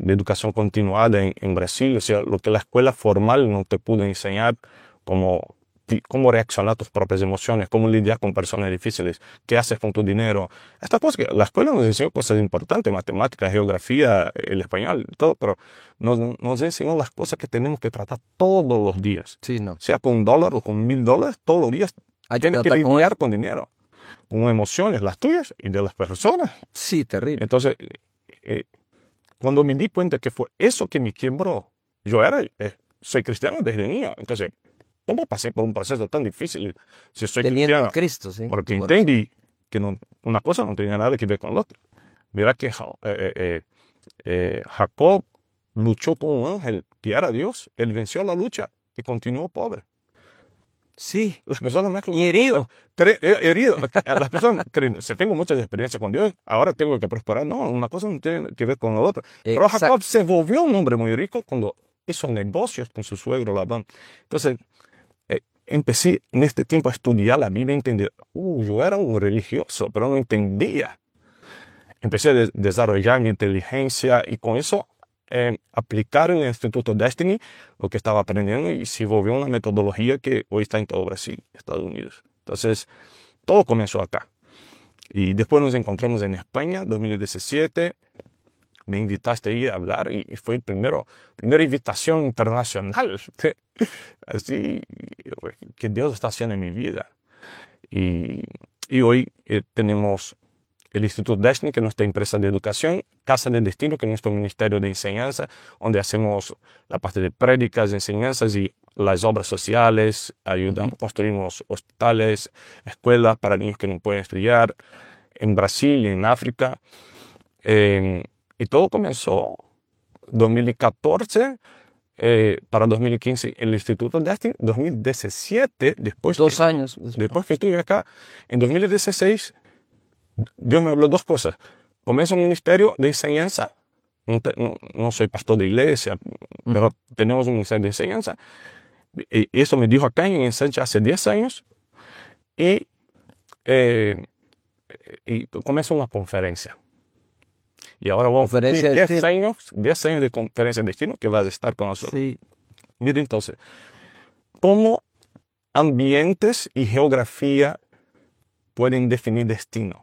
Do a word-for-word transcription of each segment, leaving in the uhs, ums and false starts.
de educación continuada en, en Brasil, o sea, lo que la escuela formal no te pudo enseñar, como cómo reaccionar a tus propias emociones, cómo lidiar con personas difíciles, qué haces con tu dinero. Estas cosas que la escuela nos enseñó cosas importantes, matemáticas, geografía, el español, todo, pero nos, nos enseñó las cosas que tenemos que tratar todos los días. Sí, no. Sea con un dólar o con mil dólares, todos los días Hay que tienes que tratar con lidiar con dinero, con emociones, las tuyas y de las personas. Sí, terrible. Entonces, eh, cuando me di cuenta que fue eso que me quebró, yo era, eh, soy cristiano desde niño, entonces, ¿cómo pasé por un proceso tan difícil si soy Teniendo cristiano? a Cristo, sí. Porque Bueno, entendí que no, una cosa no tenía nada que ver con la otra. Mira que Ja- eh, eh, eh, Jacob luchó con un ángel que era Dios. Él venció la lucha y continuó pobre. sí, Las personas me y herido. cre- eh, herido. Las personas creen, si tengo muchas experiencias con Dios, ahora tengo que prosperar. No, una cosa no tiene que ver con la otra. Pero Exacto. Jacob se volvió un hombre muy rico cuando hizo negocios con su suegro Labán. Entonces, eh, empecé en este tiempo a estudiar la Biblia y entender, uh, yo era un religioso, pero no entendía. Empecé a de- desarrollar mi inteligencia y con eso eh, aplicar en el Instituto Destiny lo que estaba aprendiendo y se volvió una metodología que hoy está en todo Brasil, Estados Unidos. Entonces, todo comenzó acá. Y después nos encontramos en España, dos mil diecisiete. Me invitaste ahí a hablar y, y fue el primero, primera invitación internacional. Así que Dios está haciendo en mi vida. Y, y hoy eh, tenemos el Instituto Destiny, que es nuestra empresa de educación, Casa del Destino, que es nuestro ministerio de enseñanza, donde hacemos la parte de prédicas, enseñanzas y las obras sociales, ayudamos, construimos hospitales, escuelas para niños que no pueden estudiar, en Brasil y en África. Eh, y todo comenzó en dos mil catorce, eh, para dos mil quince el Instituto Destiny, dos mil diecisiete, después, Dos años. después que estuve acá, en dos mil dieciséis, Dios me habló dos cosas. Comienzo un ministerio de enseñanza. No, te- no- no soy pastor de iglesia, pero tenemos un ministerio de enseñanza. Y eso me dijo acá en Ensanche hace diez años. Y, eh, y comienzo una conferencia. Y ahora vamos a Conferencia de diez destino. años, diez años de conferencia de destino que vas a estar con nosotros. Sí. Mira entonces, ¿cómo ambientes y geografía pueden definir destino?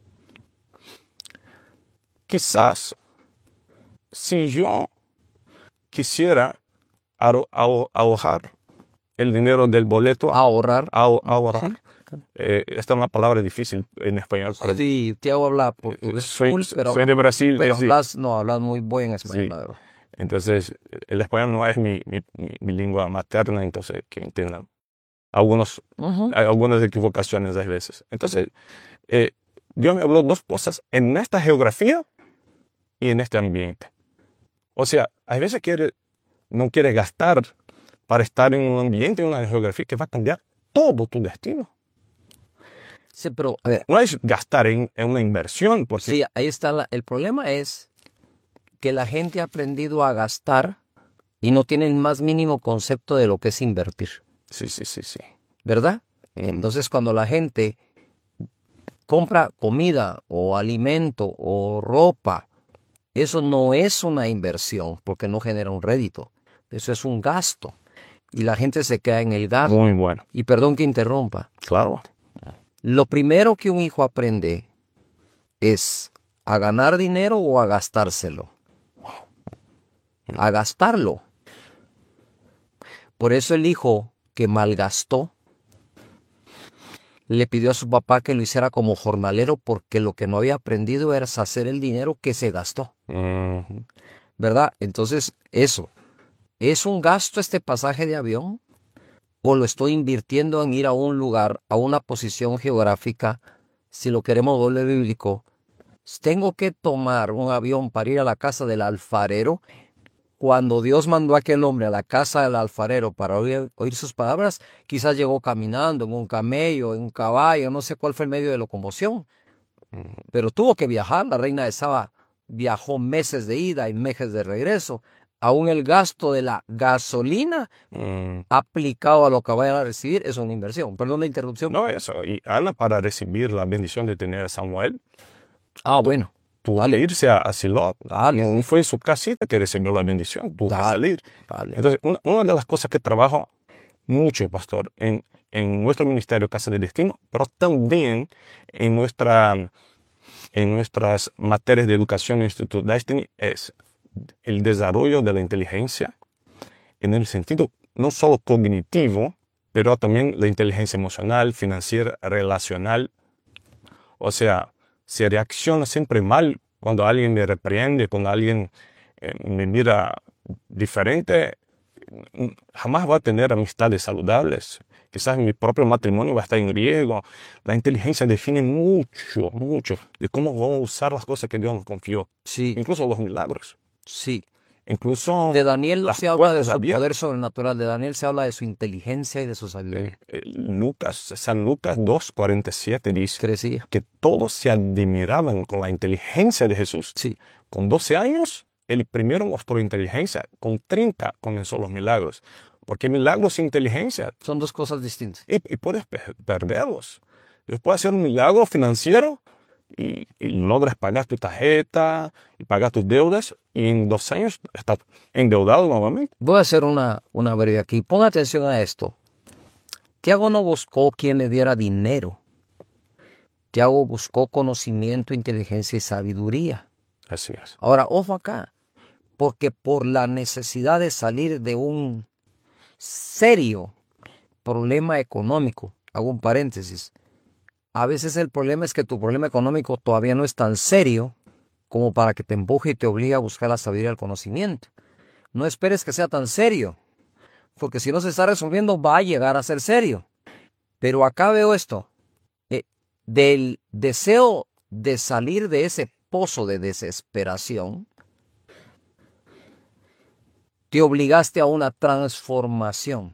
Quizás, si yo quisiera ahor- ahor- ahorrar el dinero del boleto, Ahorrar. ahor- ahorrar, eh, esta es una palabra difícil en español. para- Sí, Tiago habla portugués soy, full, pero, soy de Brasil, pero es- sí. hablas, no, hablas muy buen español, Sí. la verdad. Entonces el español no es mi, mi, mi- mi lengua materna, entonces que entiendan. Algunos, Ujú. hay algunas equivocaciones a veces. Entonces, eh, Dios me habló dos cosas en esta geografía y en este ambiente. O sea, a veces quiere, no quiere gastar para estar en un ambiente, en una geografía que va a cambiar todo tu destino. Sí, pero, a ver, No es gastar en, en una inversión, porque sí, ahí está la- el problema es que la gente ha aprendido a gastar y no tiene el más mínimo concepto de lo que es invertir, sí, sí, sí, sí. ¿verdad? Entonces, cuando la gente compra comida o alimento o ropa, eso no es una inversión porque no genera un rédito. Eso es un gasto. Y la gente se queda en el gasto. Muy bueno, Y perdón que interrumpa. claro. Lo primero que un hijo aprende es a ganar dinero o a gastárselo. A gastarlo. Por eso el hijo que malgastó le pidió a su papá que lo hiciera como jornalero porque lo que no había aprendido era hacer el dinero que se gastó. Ujú. ¿Verdad? Entonces, eso. ¿Es un gasto este pasaje de avión? ¿O lo estoy invirtiendo en ir a un lugar, a una posición geográfica? Si lo queremos volver bíblico, tengo que tomar un avión para ir a la casa del alfarero. Cuando Dios mandó a aquel hombre a la casa del alfarero para oír, oír sus palabras, quizás llegó caminando en un camello, en un caballo, no sé cuál fue el medio de locomoción. Pero tuvo que viajar. La reina de Saba viajó meses de ida y meses de regreso. Aún el gasto de la gasolina Mm. aplicado a lo que vayan a recibir es una inversión. Perdón la interrupción. No, eso. Y Ana, para recibir la bendición de tener a Samuel, Ah, bueno. Tú al irse a, a Silo, Dale. no fue en su casita que recibió la bendición, tú vas a salir. Dale. Entonces, una, una de las cosas que trabajo mucho, pastor, en, en nuestro ministerio Casa de Destino, pero también en, nuestra, en nuestras materias de educación en Instituto Destiny, es el desarrollo de la inteligencia en el sentido no solo cognitivo, pero también la inteligencia emocional, financiera, relacional. O sea, se reacciona siempre mal cuando alguien me reprende, cuando alguien eh, me mira diferente. Jamás va a tener amistades saludables. Quizás mi propio matrimonio va a estar en riesgo. La inteligencia define mucho, mucho de cómo vamos a usar las cosas que Dios nos confió. Sí, Incluso los milagros. sí. Incluso De Daniel no las se habla de puertas su abiertas. poder sobrenatural, de Daniel se habla de su inteligencia y de su sabiduría. Eh, eh, Lucas, San Lucas dos cuarenta y siete dice Crecía. que todos se admiraban con la inteligencia de Jesús. Sí, Con doce años, el primero mostró inteligencia. Con treinta comenzó los milagros. Porque milagros sin inteligencia, son dos cosas distintas. y, y puedes pe- perderlos. Después hacer un milagro financiero y, y logras pagar tu tarjeta y pagar tus deudas y en dos años estás endeudado nuevamente. Voy a hacer una, una breve aquí. Pon atención a esto. Tiago no buscó quien le diera dinero. Tiago buscó conocimiento, inteligencia y sabiduría. Así es. Ahora, ojo acá, porque por la necesidad de salir de un serio problema económico, hago un paréntesis, a veces el problema es que tu problema económico todavía no es tan serio como para que te empuje y te obligue a buscar la sabiduría y el conocimiento. No esperes que sea tan serio, porque si no se está resolviendo va a llegar a ser serio. Pero acá veo esto, eh, del deseo de salir de ese pozo de desesperación, te obligaste a una transformación.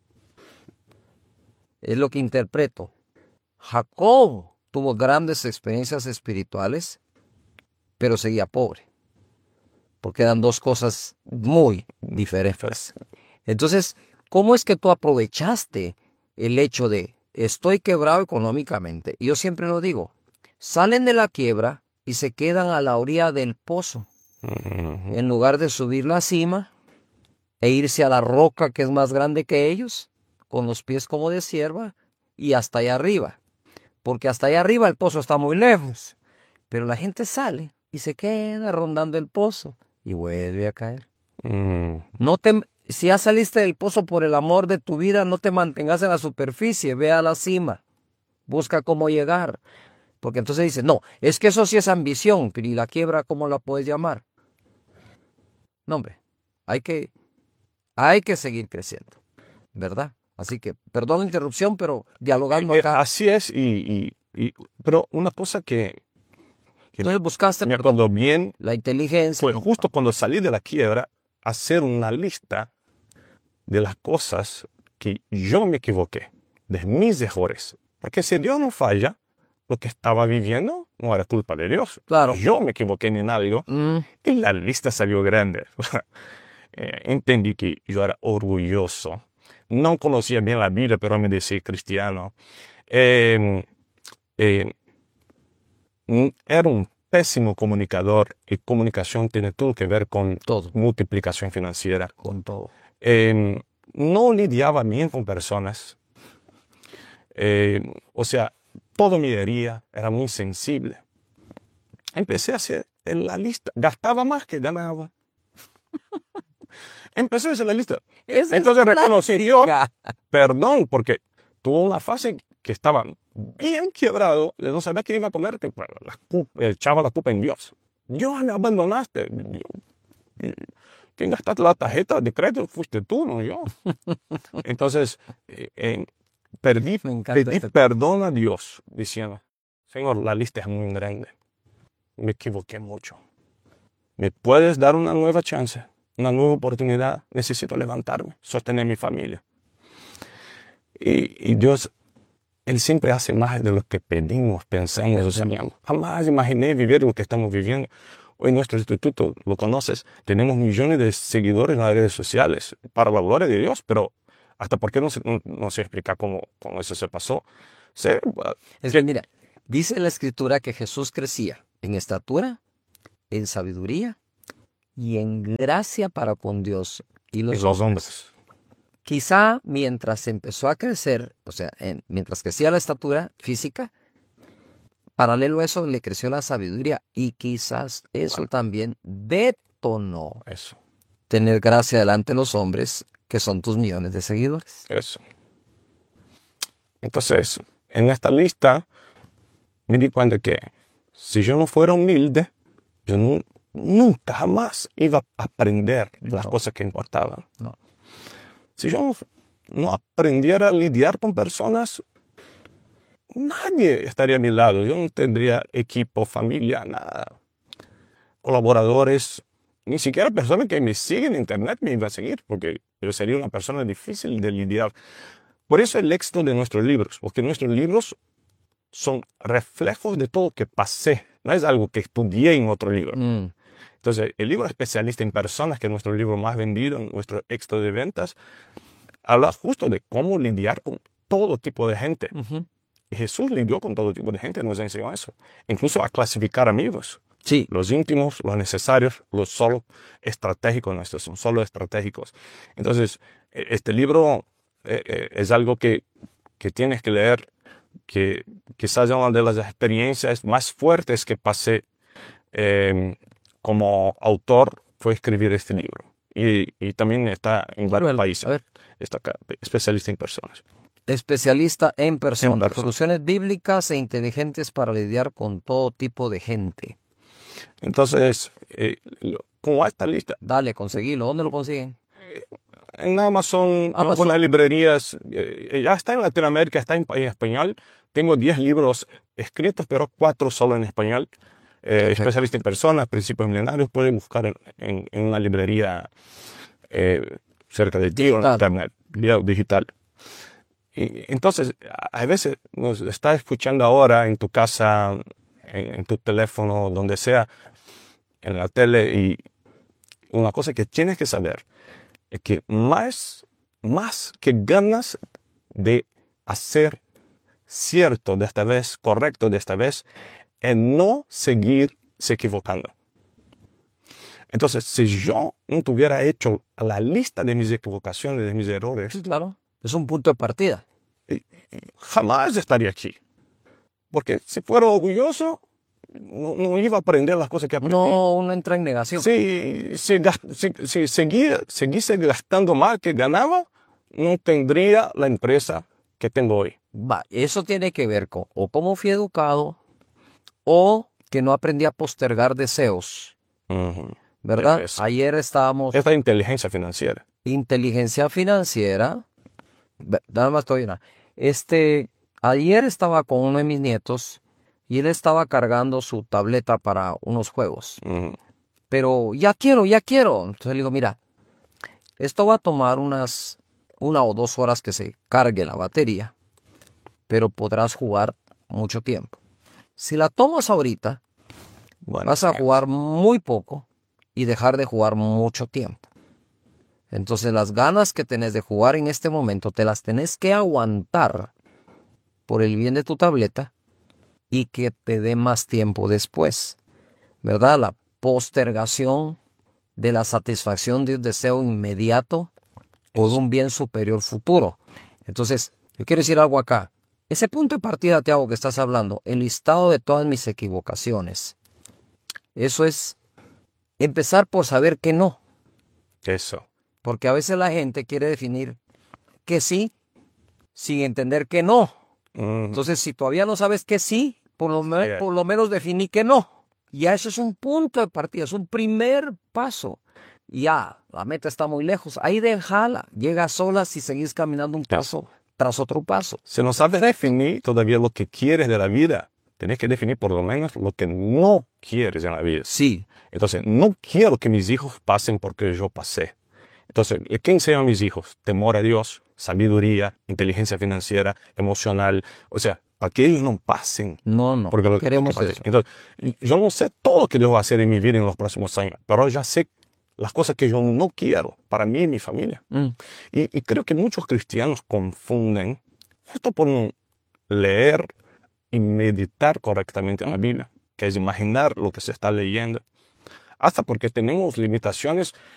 Es lo que interpreto. Jacob tuvo grandes experiencias espirituales, pero seguía pobre, porque eran dos cosas muy diferentes. Entonces, ¿cómo es que tú aprovechaste el hecho de estoy quebrado económicamente? Yo siempre lo digo, salen de la quiebra y se quedan a la orilla del pozo, Ujú. en lugar de subir la cima e irse a la roca que es más grande que ellos, con los pies como de sierva, y hasta allá arriba. Porque hasta allá arriba el pozo está muy lejos. Pero la gente sale y se queda rondando el pozo y vuelve a caer. Mm. No te, si ya saliste del pozo por el amor de tu vida, no te mantengas en la superficie, ve a la cima. Busca cómo llegar. Porque entonces dices, no, es que eso sí es ambición, pero ¿y la quiebra cómo la puedes llamar? No, hombre, hay que, hay que seguir creciendo, ¿verdad? Así que, perdón la interrupción, pero dialogando Eh, acá. Así es, y, y- y- pero una cosa que, que Entonces buscaste me acuerdo bien la inteligencia. fue justo cuando salí de la quiebra, hacer una lista de las cosas que yo me equivoqué, de mis errores. Porque si Dios no falla, lo que estaba viviendo no era culpa de Dios. Claro. Yo me equivoqué en algo Mm, y la lista salió grande. Eh, entendí que yo era orgulloso. No conocía bien la Biblia, pero me decía cristiano. Eh, eh, mm, era un pésimo comunicador y comunicación tiene todo que ver con todo, multiplicación financiera. con todo. Eh, no lidiaba bien con personas. Eh, o sea, todo me hería, era muy sensible. Empecé a hacer la lista, gastaba más que ganaba. Empecé a hacer la lista. Esa Entonces es la reconocí, Dios, chica. perdón, porque tuvo una fase que estaba bien quebrado, no sabía qué iba a comer, que, bueno, la culpa- echaba la culpa en Dios. Dios me abandonaste. ¿Quién gastaste la tarjeta de crédito? Fuiste tú, no yo. Entonces, eh, eh, perdí, Me encanta pedí este- perdón a Dios, diciendo, Señor, la lista es muy grande. Me equivoqué mucho. ¿Me puedes dar una nueva chance? Una nueva oportunidad? Necesito levantarme, sostener mi familia. Y, y Dios, Él siempre hace más de lo que pedimos, pensamos o soñamos. Jamás imaginé vivir lo que estamos viviendo. Hoy nuestro instituto, lo conoces, tenemos millones de seguidores en las redes sociales, para la gloria de Dios, pero hasta por qué no se, no, no se explica cómo, cómo eso se pasó. Se, Es que mira, dice la escritura que Jesús crecía en estatura, en sabiduría y en gracia para con Dios y los, Y los hombres. Quizá mientras empezó a crecer, o sea, en- mientras crecía la estatura física, paralelo a eso le creció la sabiduría y quizás eso Bueno. también detonó Eso, tener gracia delante de los hombres, que son tus millones de seguidores. eso. Entonces, en esta lista me di cuenta que si yo no fuera humilde, yo nu- nunca jamás iba a aprender las No. cosas que importaban. No. Si yo no, no aprendiera a lidiar con personas, nadie estaría a mi lado. Yo no tendría equipo, familia, nada. Colaboradores, ni siquiera personas que me siguen en internet me iban a seguir, porque yo sería una persona difícil de lidiar. Por eso el éxito de nuestros libros, porque nuestros libros son reflejos de todo lo que pasé. No es algo que estudié en otro libro. Mm, Entonces, el libro especialista en personas, que es nuestro libro más vendido, nuestro éxito de ventas, habla justo de cómo lidiar con todo tipo de gente. ujú. Y Jesús lidió con todo tipo de gente, nos enseñó eso. Incluso a clasificar amigos. Sí, Los íntimos, los necesarios, los solo estratégicos, nuestros son solo estratégicos. Entonces, e- este libro eh, eh, es algo que, que tienes que leer, que quizás es una de las experiencias más fuertes que pasé eh, como autor, fue escribir este libro. Y, y también está en varios Bueno, países. a ver, Está acá, especialista en personas. especialista en personas, personas. soluciones bíblicas e inteligentes para lidiar con todo tipo de gente. Entonces, eh, lo- ¿cómo va esta lista? Dale, conseguilo. ¿Dónde lo consiguen? En Amazon, Amazon. algunas librerías, eh, ya está en Latinoamérica, está en, en español. Tengo diez libros escritos, pero cuatro solo en español. Eh, especialista en personas, principios milenarios, pueden buscar en, en- en una librería eh, cerca de ti o en Digital. internet, video digital. Y entonces, a a veces nos está escuchando ahora en tu casa, en, en tu teléfono, donde sea, en la tele, y una cosa que tienes que saber es que más, más que ganas de hacer cierto de esta vez, correcto de esta vez, es no seguirse equivocando. Entonces, si yo no tuviera hecho la lista de mis equivocaciones, de mis errores, Sí, claro. Es un punto de partida. jamás estaría aquí. Porque si fuera orgulloso, no, no iba a aprender las cosas que aprendí. No, uno entra en negación. Si, si, gas- si, si seguía- siguiese gastando más que ganaba, no tendría la empresa que tengo hoy. Va, eso tiene que ver con o cómo fui educado o que no aprendí a postergar deseos, Ujú. ¿verdad? Eso. Ayer estábamos Esta inteligencia financiera. inteligencia financiera. Ve- Nada más estoy una. Este, ayer estaba con uno de mis nietos y él estaba cargando su tableta para unos juegos. Ujú. Pero ya quiero, ya quiero. Entonces le digo, mira, esto va a tomar unas una o dos horas que se cargue la batería, pero podrás jugar mucho tiempo. Si la tomas ahorita, Bueno, vas a jugar muy poco y dejar de jugar mucho tiempo. Entonces las ganas que tenés de jugar en este momento te las tenés que aguantar por el bien de tu tableta y que te dé más tiempo después, ¿verdad? La postergación de la satisfacción de un deseo inmediato o de un bien superior futuro. Entonces, yo quiero decir algo acá. Ese punto de partida, Tiago, que estás hablando, el listado de todas mis equivocaciones, eso es empezar por saber que no. eso. Porque a veces la gente quiere definir que sí sin entender que no. Ujú. Entonces, si todavía no sabes que sí, por lo, me- Sí. por lo menos definí que no. Ya eso es un punto de partida, es un primer paso. Ya, la meta está muy lejos. Ahí déjala. Llega sola si seguís caminando un paso tras otro paso. Si no sabes definir todavía lo que quieres de la vida, tenés que definir por lo menos lo que no quieres en la vida. Sí, Entonces, no quiero que mis hijos pasen porque yo pasé. Entonces, ¿qué enseño a mis hijos? Temor a Dios, sabiduría, inteligencia financiera, emocional. O sea, para que ellos no pasen. no, no. Porque lo- queremos lo que eso. pasa- Entonces, yo no sé todo lo que Dios va a hacer en mi vida en los próximos años, pero ya sé las cosas que yo no quiero para mí y mi familia. Mm, Y, y creo que muchos cristianos confunden, justo por no leer y meditar correctamente en la Biblia, que es imaginar lo que se está leyendo. hasta porque tenemos limitaciones